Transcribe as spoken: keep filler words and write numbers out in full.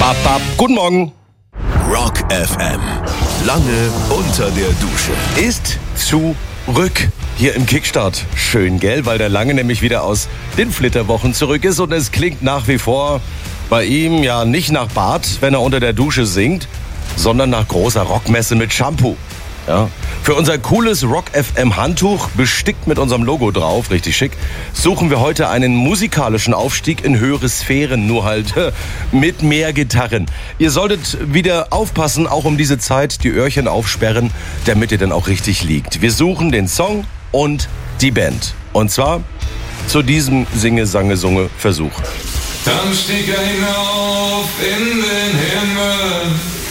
Ab, ab. Guten Morgen. Rock F M. Lange unter der Dusche. Ist zurück hier im Kickstart. Schön, gell? Weil der Lange nämlich wieder aus den Flitterwochen zurück ist. Und es klingt nach wie vor bei ihm ja nicht nach Bad, wenn er unter der Dusche singt, sondern nach großer Rockmesse mit Shampoo. Ja. Für unser cooles Rock F M Handtuch, bestickt mit unserem Logo drauf, richtig schick, suchen wir heute einen musikalischen Aufstieg in höhere Sphären, nur halt mit mehr Gitarren. Ihr solltet wieder aufpassen, auch um diese Zeit die Öhrchen aufsperren, damit ihr dann auch richtig liegt. Wir suchen den Song und die Band. Und zwar zu diesem Singe-Sange-Sunge-Versuch. Dann stieg er hinauf in den Himmel.